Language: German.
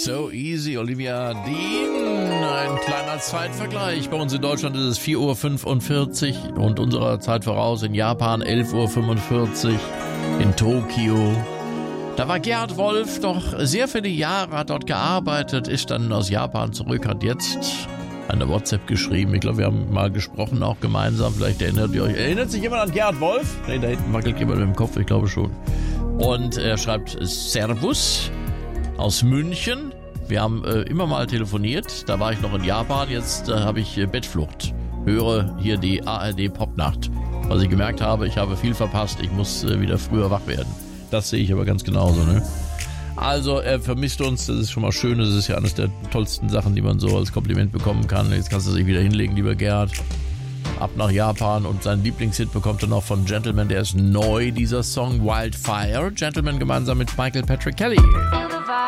So easy, Olivia Dean. Ein kleiner Zeitvergleich. Bei uns in Deutschland ist es 4:45 Uhr und unserer Zeit voraus in Japan 11:45 Uhr in Tokio. Da war Gerhard Wolf doch sehr viele Jahre, hat dort gearbeitet, ist dann aus Japan zurück, hat jetzt eine WhatsApp geschrieben. Ich glaube, wir haben mal gesprochen, auch gemeinsam. Vielleicht erinnert ihr euch. Erinnert sich jemand an Gerhard Wolf? Nee, da hinten wackelt jemand mit dem Kopf, ich glaube schon. Und er schreibt Servus aus München. Wir haben immer mal telefoniert. Da war ich noch in Japan. Jetzt habe ich Bettflucht. Höre hier die ARD Popnacht. Was ich gemerkt habe, ich habe viel verpasst. Ich muss wieder früher wach werden. Das sehe ich aber ganz genauso, ne? Also, er vermisst uns. Das ist schon mal schön. Das ist ja eines der tollsten Sachen, die man so als Kompliment bekommen kann. Jetzt kannst du dich wieder hinlegen, lieber Gerhard. Ab nach Japan, und seinen Lieblingshit bekommt er noch von Gentleman. Der ist neu, dieser Song Wildfire. Gentleman gemeinsam mit Michael Patrick Kelly.